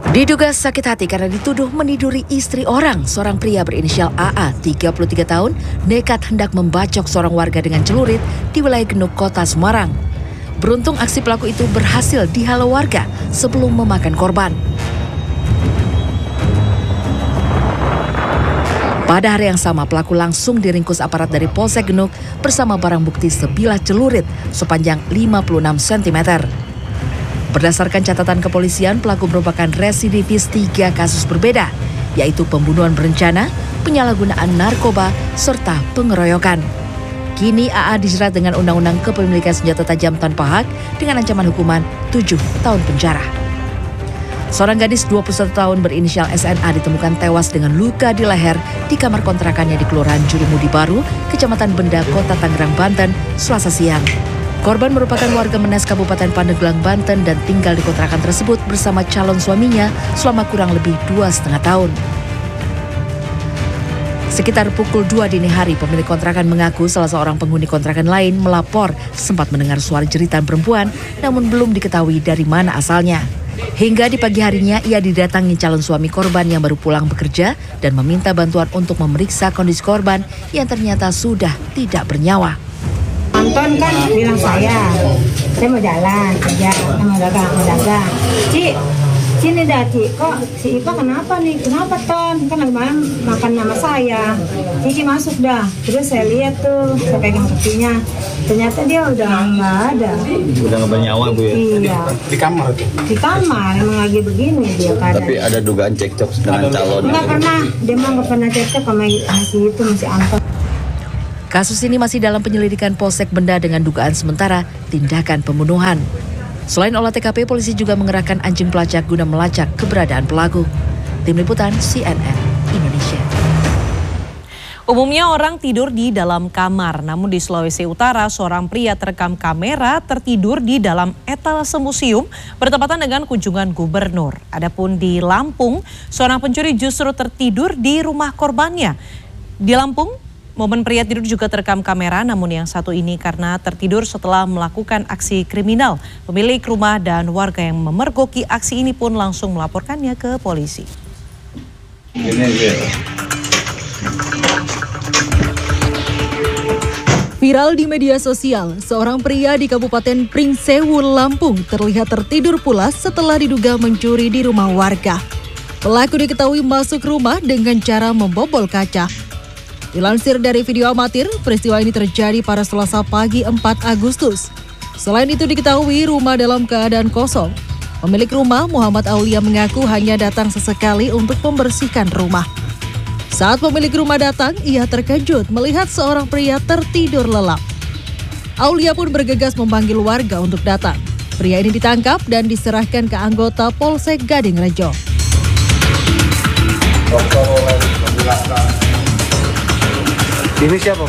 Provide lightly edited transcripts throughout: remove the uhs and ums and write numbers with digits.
Diduga sakit hati karena dituduh meniduri istri orang, seorang pria berinisial AA, 33 tahun, nekat hendak membacok seorang warga dengan celurit di wilayah Genuk, Kota Semarang. Beruntung aksi pelaku itu berhasil dihalau warga sebelum memakan korban. Pada hari yang sama, pelaku langsung diringkus aparat dari Polsek Genuk bersama barang bukti sebilah celurit sepanjang 56 cm. Berdasarkan catatan kepolisian, pelaku merupakan residivis 3 kasus berbeda, yaitu pembunuhan berencana, penyalahgunaan narkoba, serta pengeroyokan. Kini AA dijerat dengan Undang-Undang Kepemilikan Senjata Tajam tanpa hak dengan ancaman hukuman 7 tahun penjara. Seorang gadis 21 tahun berinisial SNA ditemukan tewas dengan luka di leher di kamar kontrakannya di Kelurahan Jurumudi Baru, Kecamatan Benda, Kota Tangerang, Banten, Selasa siang. Korban merupakan warga Menes, Kabupaten Pandeglang, Banten dan tinggal di kontrakan tersebut bersama calon suaminya selama kurang lebih 2,5 tahun. Sekitar pukul 2 dini hari, pemilik kontrakan mengaku salah seorang penghuni kontrakan lain melapor sempat mendengar suara jeritan perempuan namun belum diketahui dari mana asalnya. Hingga di pagi harinya ia didatangi calon suami korban yang baru pulang bekerja dan meminta bantuan untuk memeriksa kondisi korban yang ternyata sudah tidak bernyawa. Anton kan bilang saya mau jalan kerja, mau dagang. Ci, sini dah Ci, kok si Ipa kenapa nih? Kenapa Ton? Kan lagi makan nama saya. Cici masuk dah. Terus saya lihat tuh, saya pegang kakinya. Ternyata dia udah nggak ada. Udah nggak bernyawa Bu ya? Iya. Di kamar tuh? Di kamar, emang lagi begini dia keadaan. Tapi ada dugaan cekcok dengan calon? Nggak pernah, dia mah nggak pernah cekcok sama masih Anton. Kasus ini masih dalam penyelidikan Polsek Benda dengan dugaan sementara tindakan pembunuhan. Selain olah TKP, polisi juga mengerahkan anjing pelacak guna melacak keberadaan pelaku. Tim Liputan CNN Indonesia. Umumnya orang tidur di dalam kamar, namun di Sulawesi Utara seorang pria terekam kamera tertidur di dalam etalase museum bertepatan dengan kunjungan gubernur. Adapun di Lampung, seorang pencuri justru tertidur di rumah korbannya. Di Lampung, momen pria tidur juga terekam kamera, namun yang satu ini karena tertidur setelah melakukan aksi kriminal. Pemilik rumah dan warga yang memergoki aksi ini pun langsung melaporkannya ke polisi. Viral di media sosial, seorang pria di Kabupaten Pringsewu, Lampung terlihat tertidur pulas setelah diduga mencuri di rumah warga. Pelaku diketahui masuk rumah dengan cara membobol kaca. Dilansir dari video amatir, peristiwa ini terjadi pada Selasa pagi 4 Agustus. Selain itu diketahui rumah dalam keadaan kosong. Pemilik rumah, Muhammad Aulia, mengaku hanya datang sesekali untuk membersihkan rumah. Saat pemilik rumah datang, ia terkejut melihat seorang pria tertidur lelap. Aulia pun bergegas memanggil warga untuk datang. Pria ini ditangkap dan diserahkan ke anggota Polsek Gadingrejo. Ini siapa?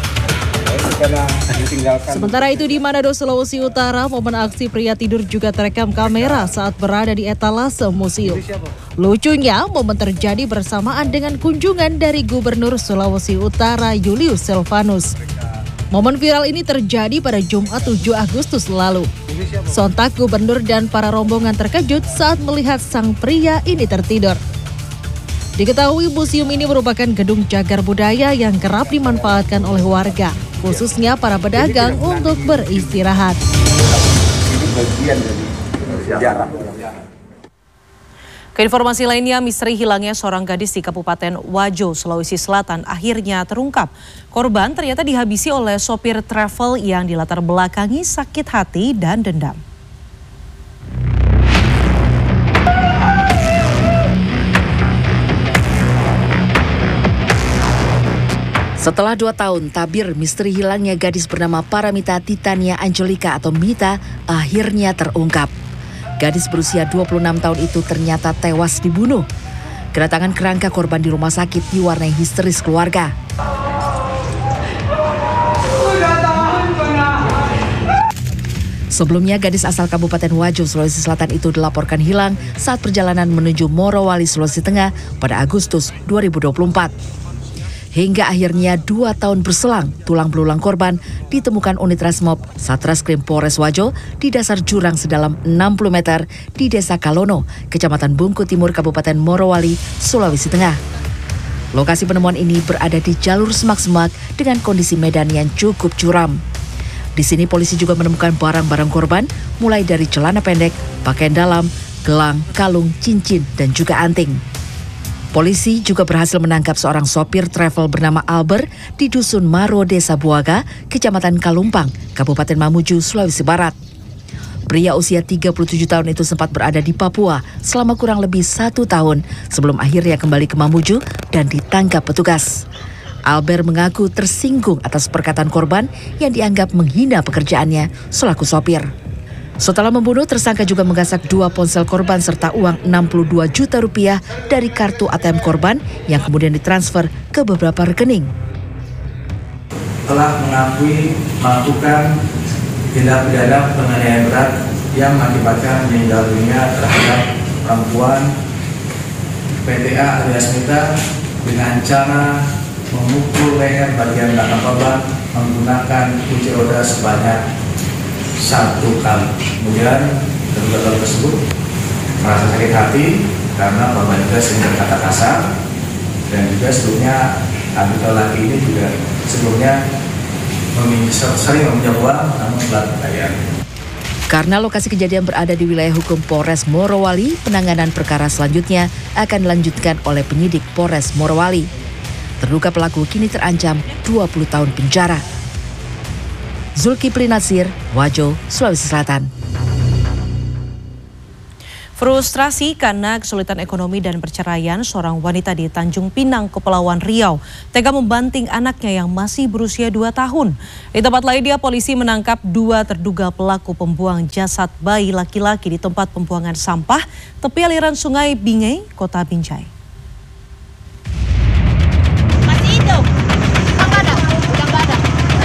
Sementara itu di Manado, Sulawesi Utara, momen aksi pria tidur juga terekam kamera saat berada di etalase museum. Lucunya, momen terjadi bersamaan dengan kunjungan dari Gubernur Sulawesi Utara Julius Silvanus. Momen viral ini terjadi pada Jumat 7 Agustus lalu. Sontak Gubernur dan para rombongan terkejut saat melihat sang pria ini tertidur. Diketahui museum ini merupakan gedung cagar budaya yang kerap dimanfaatkan oleh warga, khususnya para pedagang untuk beristirahat. Keinformasi lainnya, misteri hilangnya seorang gadis di Kabupaten Wajo, Sulawesi Selatan akhirnya terungkap. Korban ternyata dihabisi oleh sopir travel yang dilatar belakangi sakit hati dan dendam. Setelah 2 tahun, tabir misteri hilangnya gadis bernama Paramita Titania Angelika atau Mita akhirnya terungkap. Gadis berusia 26 tahun itu ternyata tewas dibunuh. Kedatangan kerangka korban di rumah sakit diwarnai histeris keluarga. Sebelumnya, gadis asal Kabupaten Wajo, Sulawesi Selatan itu dilaporkan hilang saat perjalanan menuju Morowali, Sulawesi Tengah pada Agustus 2024. Hingga akhirnya 2 tahun berselang, tulang belulang korban ditemukan unit Resmob Satreskrim Polres Wajo di dasar jurang sedalam 60 meter di Desa Kalono, Kecamatan Bungku Timur, Kabupaten Morowali, Sulawesi Tengah. Lokasi penemuan ini berada di jalur semak-semak dengan kondisi medan yang cukup curam. Di sini polisi juga menemukan barang-barang korban, mulai dari celana pendek, pakaian dalam, gelang, kalung, cincin, dan juga anting. Polisi juga berhasil menangkap seorang sopir travel bernama Albert di Dusun Maro, Desa Buaga, Kecamatan Kalumpang, Kabupaten Mamuju, Sulawesi Barat. Pria usia 37 tahun itu sempat berada di Papua selama kurang lebih 1 tahun sebelum akhirnya kembali ke Mamuju dan ditangkap petugas. Albert mengaku tersinggung atas perkataan korban yang dianggap menghina pekerjaannya selaku sopir. Setelah membunuh, tersangka juga menggasak 2 ponsel korban serta uang 62 juta rupiah dari kartu ATM korban yang kemudian ditransfer ke beberapa rekening. Telah mengakui melakukan tindak pidana penganiayaan berat yang mengakibatkan meninggal dunia terhadap perempuan PTA alias Mita dengan cara memukul leher bagian belakang korban menggunakan kunci roda sebanyak 1 kali. Kemudian terduga pelaku tersebut merasa sakit hati karena korban juga sering berkata kasar, dan juga sebelumnya anggota laki ini juga sebelumnya sering meminjam uang namun telah dibayar. Karena lokasi kejadian berada di wilayah hukum Polres Morowali, penanganan perkara selanjutnya akan dilanjutkan oleh penyidik Polres Morowali. Terduga pelaku kini terancam 20 tahun penjara. Zulkifli Nasir, Wajo, Sulawesi Selatan. Frustrasi karena kesulitan ekonomi dan perceraian, seorang wanita di Tanjung Pinang, Kepulauan Riau tega membanting anaknya yang masih berusia 2 tahun. Di tempat lainnya, polisi menangkap 2 terduga pelaku pembuang jasad bayi laki-laki di tempat pembuangan sampah tepi aliran Sungai Bingei, Kota Binjai. Masih hidup? Enggak ada, enggak ada.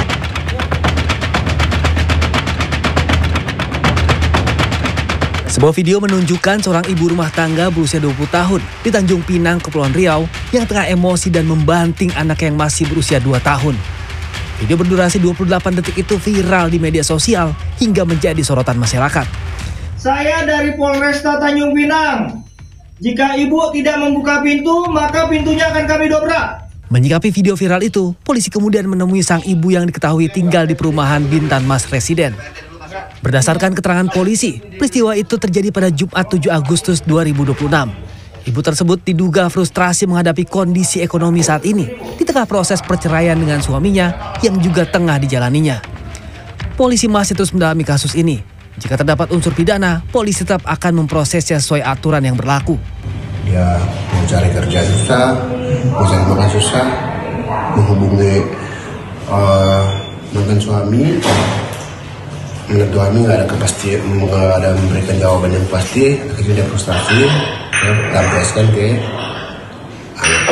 Sebuah video menunjukkan seorang ibu rumah tangga berusia 20 tahun di Tanjung Pinang, Kepulauan Riau yang tengah emosi dan membanting anak yang masih berusia 2 tahun. Video berdurasi 28 detik itu viral di media sosial hingga menjadi sorotan masyarakat. Saya dari Polresta Tanjung Pinang. Jika ibu tidak membuka pintu, maka pintunya akan kami dobrak. Menyikapi video viral itu, polisi kemudian menemui sang ibu yang diketahui tinggal di perumahan Bintan Mas Residen. Berdasarkan keterangan polisi, peristiwa itu terjadi pada Jumat 7 Agustus 2026. Ibu tersebut diduga frustrasi menghadapi kondisi ekonomi saat ini di tengah proses perceraian dengan suaminya yang juga tengah dijalaninya. Polisi masih terus mendalami kasus ini. Jika terdapat unsur pidana, polisi tetap akan memprosesnya sesuai aturan yang berlaku. Dia mau cari kerja susah, mau cari makan susah, menghubungi mantan suami. Menurut suami nggak ada kepastian, nggak ada memberikan jawaban yang pasti, akhirnya dia frustasi, lampiaskan ke anak.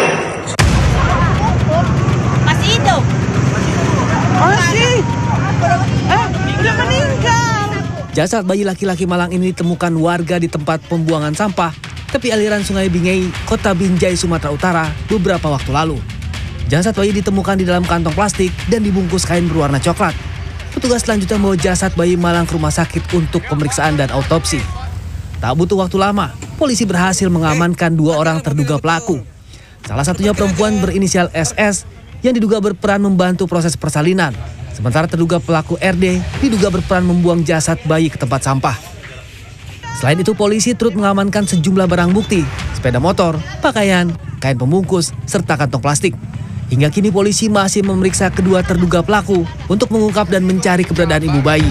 Masih hidup? Masih? Udah meninggal. Jasad bayi laki-laki malang ini ditemukan warga di tempat pembuangan sampah tepi aliran Sungai Bingei, Kota Binjai, Sumatera Utara beberapa waktu lalu. Jasad bayi ditemukan di dalam kantong plastik dan dibungkus kain berwarna coklat. Petugas selanjutnya membawa jasad bayi malang ke rumah sakit untuk pemeriksaan dan autopsi. Tak butuh waktu lama, polisi berhasil mengamankan 2 orang terduga pelaku. Salah satunya perempuan berinisial SS yang diduga berperan membantu proses persalinan. Sementara terduga pelaku RD diduga berperan membuang jasad bayi ke tempat sampah. Selain itu, polisi turut mengamankan sejumlah barang bukti, sepeda motor, pakaian, kain pembungkus, serta kantong plastik. Hingga kini polisi masih memeriksa kedua terduga pelaku untuk mengungkap dan mencari keberadaan ibu bayi.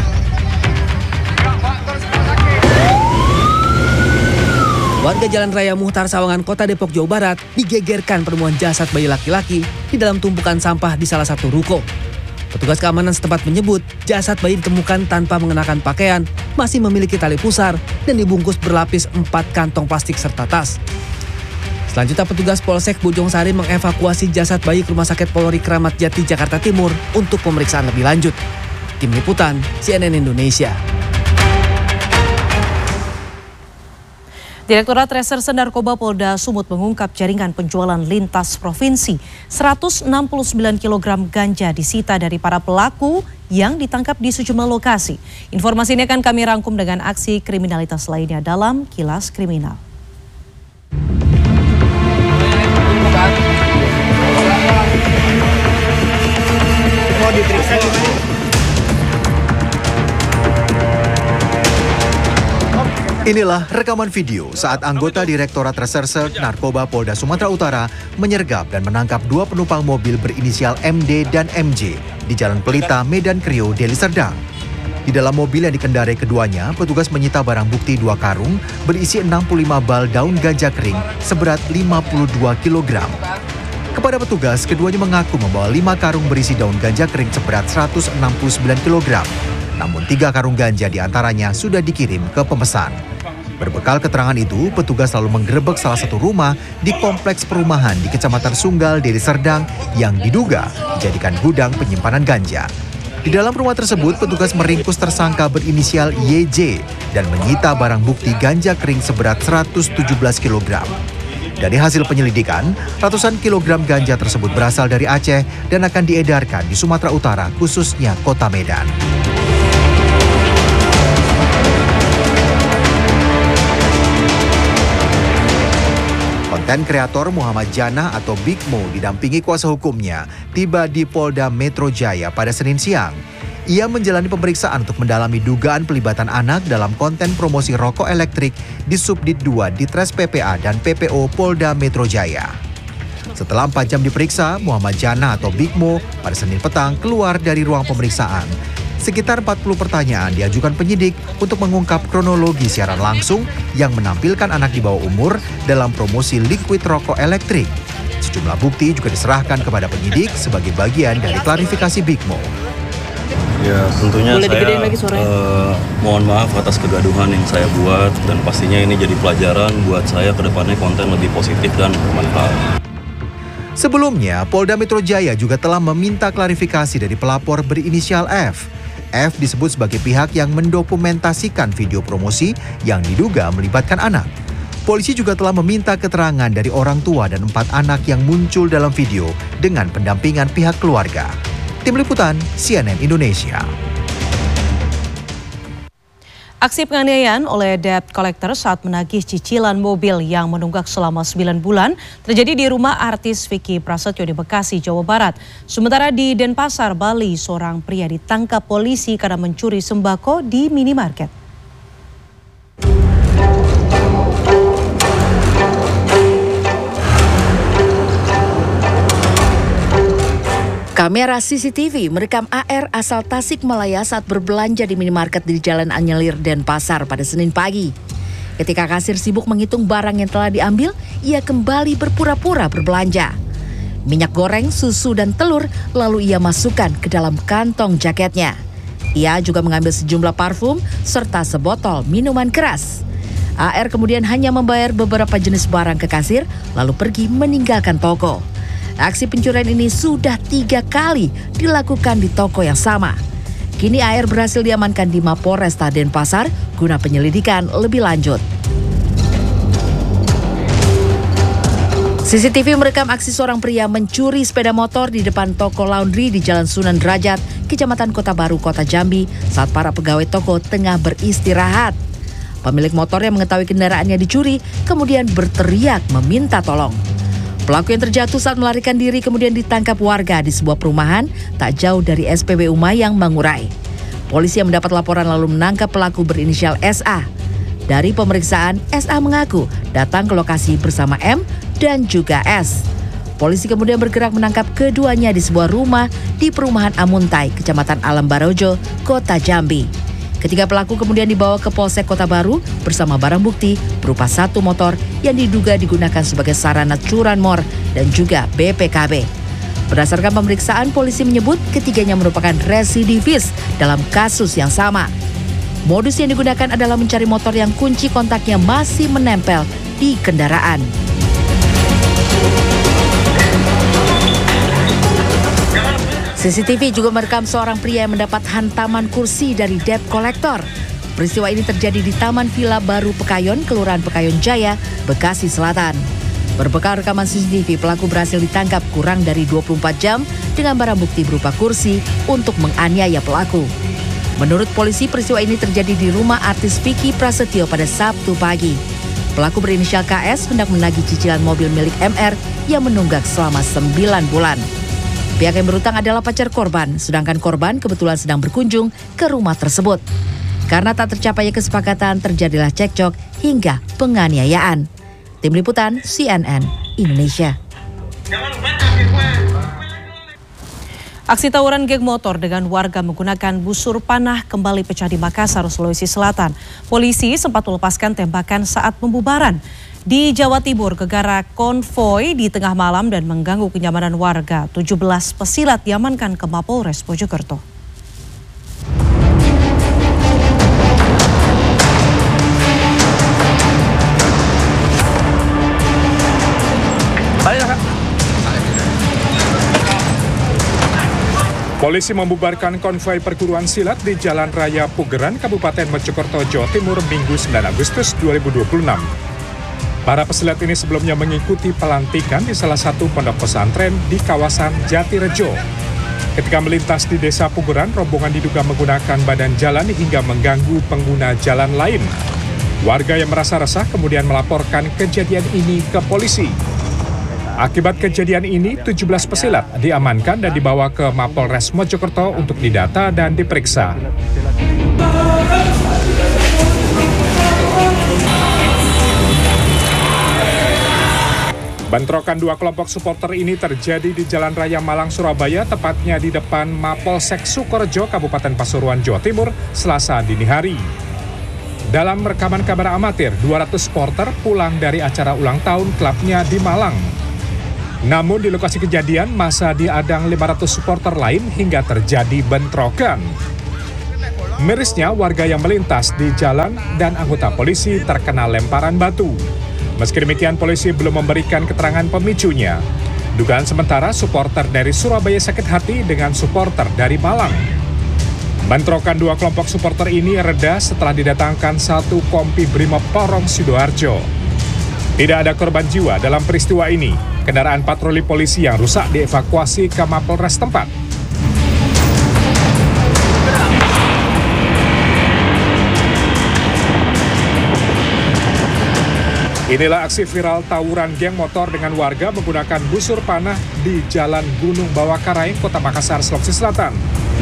Warga Jalan Raya Muhtar Sawangan, Kota Depok, Jawa Barat digegerkan penemuan jasad bayi laki-laki di dalam tumpukan sampah di salah satu ruko. Petugas keamanan setempat menyebut jasad bayi ditemukan tanpa mengenakan pakaian, masih memiliki tali pusar, dan dibungkus berlapis 4 kantong plastik serta tas. Selanjutnya petugas Polsek Bojong Sari mengevakuasi jasad bayi ke Rumah Sakit Polri Kramat Jati, Jakarta Timur untuk pemeriksaan lebih lanjut. Tim Liputan, CNN Indonesia. Direktorat Reserse Narkoba Polda Sumut mengungkap jaringan penjualan lintas provinsi. 169 kg ganja disita dari para pelaku yang ditangkap di sejumlah lokasi. Informasi ini akan kami rangkum dengan aksi kriminalitas lainnya dalam Kilas Kriminal. Inilah rekaman video saat anggota Direktorat Reserse Narkoba Polda Sumatera Utara menyergap dan menangkap 2 penumpang mobil berinisial MD dan MJ di Jalan Pelita, Medan Krio, Deli Serdang. Di dalam mobil yang dikendarai keduanya, petugas menyita barang bukti 2 karung berisi 65 bal daun ganja kering seberat 52 kg. Kepada petugas, keduanya mengaku membawa 5 karung berisi daun ganja kering seberat 169 kg. Namun 3 karung ganja diantaranya sudah dikirim ke pemesan. Berbekal keterangan itu, petugas lalu menggerebek salah satu rumah di kompleks perumahan di Kecamatan Sunggal, Deli Serdang yang diduga dijadikan gudang penyimpanan ganja. Di dalam rumah tersebut, petugas meringkus tersangka berinisial YJ dan menyita barang bukti ganja kering seberat 117 kg. Dari hasil penyelidikan, ratusan kilogram ganja tersebut berasal dari Aceh dan akan diedarkan di Sumatera Utara, khususnya Kota Medan. Konten kreator Muhammad Jannah atau Big Mo didampingi kuasa hukumnya tiba di Polda Metro Jaya pada Senin siang. Ia menjalani pemeriksaan untuk mendalami dugaan pelibatan anak dalam konten promosi rokok elektrik di Subdit 2 Ditres PPA dan PPO Polda Metro Jaya. Setelah 4 jam diperiksa, Muhammad Jannah atau Big Mo pada Senin petang keluar dari ruang pemeriksaan. Sekitar 40 pertanyaan diajukan penyidik untuk mengungkap kronologi siaran langsung yang menampilkan anak di bawah umur dalam promosi liquid rokok elektrik. Sejumlah bukti juga diserahkan kepada penyidik sebagai bagian dari klarifikasi Big Mo. Ya tentunya saya mohon maaf atas kegaduhan yang saya buat dan pastinya ini jadi pelajaran buat saya ke depannya konten lebih positif dan bermanfaat. Sebelumnya, Polda Metro Jaya juga telah meminta klarifikasi dari pelapor berinisial F. F disebut sebagai pihak yang mendokumentasikan video promosi yang diduga melibatkan anak. Polisi juga telah meminta keterangan dari orang tua dan 4 anak yang muncul dalam video dengan pendampingan pihak keluarga. Tim Liputan CNN Indonesia. Aksi penganiayaan oleh debt collector saat menagih cicilan mobil yang menunggak selama 9 bulan terjadi di rumah artis Vicky Prasetyo di Bekasi, Jawa Barat. Sementara di Denpasar, Bali, seorang pria ditangkap polisi karena mencuri sembako di minimarket. Kamera CCTV merekam AR asal Tasikmalaya saat berbelanja di minimarket di Jalan Anyelir, Denpasar pada Senin pagi. Ketika kasir sibuk menghitung barang yang telah diambil, ia kembali berpura-pura berbelanja. Minyak goreng, susu, dan telur lalu ia masukkan ke dalam kantong jaketnya. Ia juga mengambil sejumlah parfum serta sebotol minuman keras. AR kemudian hanya membayar beberapa jenis barang ke kasir lalu pergi meninggalkan toko. Aksi pencurian ini sudah 3 kali dilakukan di toko yang sama. Kini AR berhasil diamankan di Mapolresta Denpasar guna penyelidikan lebih lanjut. CCTV merekam aksi seorang pria mencuri sepeda motor di depan toko laundry di Jalan Sunan Derajat, Kecamatan Kota Baru, Kota Jambi saat para pegawai toko tengah beristirahat. Pemilik motor yang mengetahui kendaraannya dicuri kemudian berteriak meminta tolong. Pelaku yang terjatuh saat melarikan diri kemudian ditangkap warga di sebuah perumahan tak jauh dari SPBU Mayang, Manguraai. Polisi yang mendapat laporan lalu menangkap pelaku berinisial SA. Dari pemeriksaan, SA mengaku datang ke lokasi bersama M dan juga S. Polisi kemudian bergerak menangkap keduanya di sebuah rumah di perumahan Amuntai, Kecamatan Alam Barojo, Kota Jambi. Ketiga pelaku kemudian dibawa ke Polsek Kota Baru bersama barang bukti berupa 1 motor yang diduga digunakan sebagai sarana curanmor dan juga BPKB. Berdasarkan pemeriksaan, polisi menyebut ketiganya merupakan residivis dalam kasus yang sama. Modus yang digunakan adalah mencari motor yang kunci kontaknya masih menempel di kendaraan. CCTV juga merekam seorang pria yang mendapat hantaman kursi dari debt collector. Peristiwa ini terjadi di Taman Villa Baru Pekayon, Kelurahan Pekayon Jaya, Bekasi Selatan. Berbekal rekaman CCTV, pelaku berhasil ditangkap kurang dari 24 jam dengan barang bukti berupa kursi untuk menganiaya pelaku. Menurut polisi, peristiwa ini terjadi di rumah artis Vicky Prasetyo pada Sabtu pagi. Pelaku berinisial KS hendak menagih cicilan mobil milik MR yang menunggak selama 9 bulan. Pihak yang berutang adalah pacar korban, sedangkan korban kebetulan sedang berkunjung ke rumah tersebut. Karena tak tercapainya kesepakatan, terjadilah cekcok hingga penganiayaan. Tim Liputan CNN Indonesia. Aksi tawuran geng motor dengan warga menggunakan busur panah kembali pecah di Makassar, Sulawesi Selatan. Polisi sempat melepaskan tembakan saat pembubaran. Di Jawa Timur, gegara konvoi di tengah malam dan mengganggu kenyamanan warga. 17 pesilat diamankan ke Mapolres Mojokerto. Polisi membubarkan konvoi perguruan silat di Jalan Raya Pugeran, Kabupaten Mojokerto, Jawa Timur, Minggu 9 Agustus 2026. Para pesilat ini sebelumnya mengikuti pelantikan di salah satu pondok pesantren di kawasan Jatirejo. Ketika melintas di Desa Pugeran, rombongan diduga menggunakan badan jalan hingga mengganggu pengguna jalan lain. Warga yang merasa resah kemudian melaporkan kejadian ini ke polisi. Akibat kejadian ini, 17 pesilat diamankan dan dibawa ke Mapolres Mojokerto untuk didata dan diperiksa. Bentrokan dua kelompok supporter ini terjadi di Jalan Raya Malang, Surabaya, tepatnya di depan Mapolsek Sukorejo, Kabupaten Pasuruan, Jawa Timur, Selasa dini hari. Dalam rekaman kamera amatir, 200 supporter pulang dari acara ulang tahun klubnya di Malang. Namun di lokasi kejadian, massa diadang 500 supporter lain hingga terjadi bentrokan. Mirisnya, warga yang melintas di jalan dan anggota polisi terkena lemparan batu. Meski demikian, polisi belum memberikan keterangan pemicunya. Dugaan sementara, supporter dari Surabaya sakit hati dengan supporter dari Malang. Bentrokan dua kelompok supporter ini reda setelah didatangkan satu kompi Brimob Porong Sidoarjo. Tidak ada korban jiwa dalam peristiwa ini. Kendaraan patroli polisi yang rusak dievakuasi ke Mapolres tempat. Inilah aksi viral tawuran geng motor dengan warga menggunakan busur panah di Jalan Gunung Bawakaraeng, Kota Makassar, Sulawesi Selatan.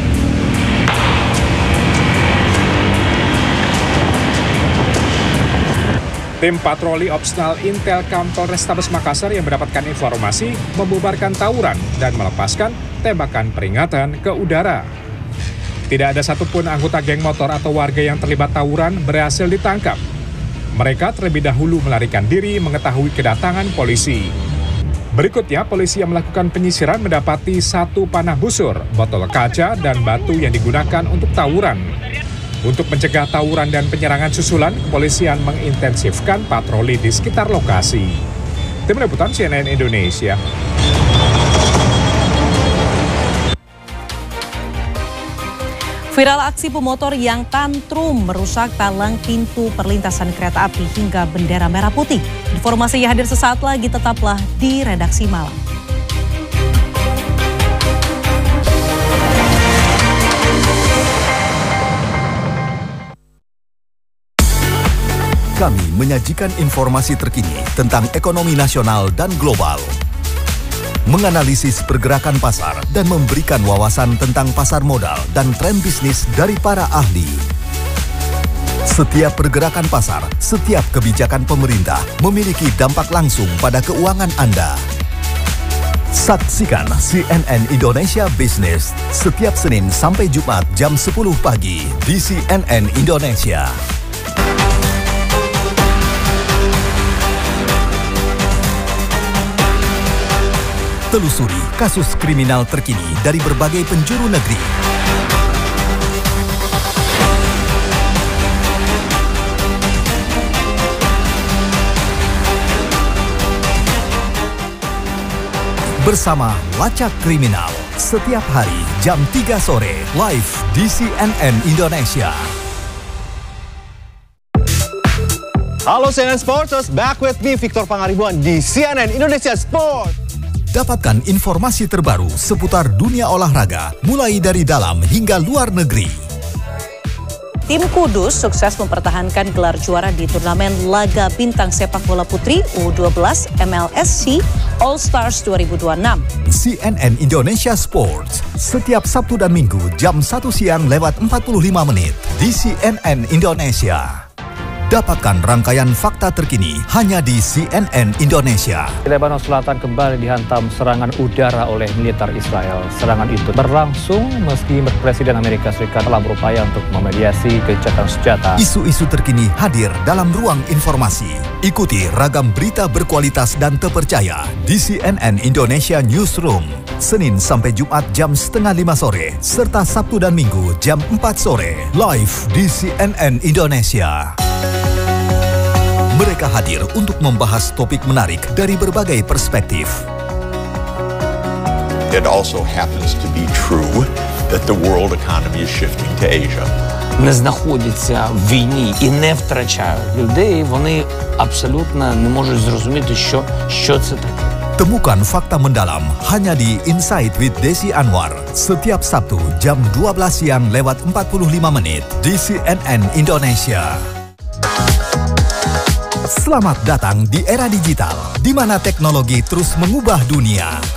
Tim patroli opsional Intelkam Polrestabes Makassar yang mendapatkan informasi membubarkan tawuran dan melepaskan tembakan peringatan ke udara. Tidak ada satupun anggota geng motor atau warga yang terlibat tawuran berhasil ditangkap. Mereka terlebih dahulu melarikan diri mengetahui kedatangan polisi. Berikutnya, polisi yang melakukan penyisiran mendapati satu panah busur, botol kaca, dan batu yang digunakan untuk tawuran. Untuk mencegah tawuran dan penyerangan susulan, kepolisian mengintensifkan patroli di sekitar lokasi. Tim Liputan CNN Indonesia. Viral aksi pemotor yang tantrum merusak talang pintu perlintasan kereta api hingga bendera merah putih. Informasi yang hadir sesaat lagi, tetaplah di Redaksi Malam. Kami menyajikan informasi terkini tentang ekonomi nasional dan global, menganalisis pergerakan pasar dan memberikan wawasan tentang pasar modal dan tren bisnis dari para ahli. Setiap pergerakan pasar, setiap kebijakan pemerintah memiliki dampak langsung pada keuangan Anda. Saksikan CNN Indonesia Business setiap Senin sampai Jumat jam 10 pagi di CNN Indonesia. Telusuri kasus kriminal terkini dari berbagai penjuru negeri. Bersama Lacak Kriminal, setiap hari jam 3 sore, live di CNN Indonesia. Halo CNN Sporters, back with me Victor Pangaribuan di CNN Indonesia Sport. Dapatkan informasi terbaru seputar dunia olahraga, mulai dari dalam hingga luar negeri. Tim Kudus sukses mempertahankan gelar juara di turnamen Laga Bintang Sepak Bola Putri U12 MLSC All Stars 2026. CNN Indonesia Sports, setiap Sabtu dan Minggu jam 1 siang lewat 45 menit di CNN Indonesia. Dapatkan rangkaian fakta terkini hanya di CNN Indonesia. Lebanon Selatan kembali dihantam serangan udara oleh militer Israel. Serangan itu berlangsung meski Presiden Amerika Serikat telah berupaya untuk memediasi gencatan senjata. Isu-isu terkini hadir dalam ruang informasi. Ikuti ragam berita berkualitas dan terpercaya di CNN Indonesia Newsroom. Senin sampai Jumat jam 4:30 sore, serta Sabtu dan Minggu jam 4 sore. Live di CNN Indonesia. Mereka hadir untuk membahas topik menarik dari berbagai perspektif. It also happens to be true that the world economy is shifting to Asia. Не знаходяться в війні і не втрачають людей, вони абсолютно не можуть зрозуміти, що це таке. Temukan fakta mendalam hanya di Insight with Desi Anwar setiap Sabtu jam 12 siang lewat 45 menit di CNN Indonesia. Selamat datang di era digital, di mana teknologi terus mengubah dunia.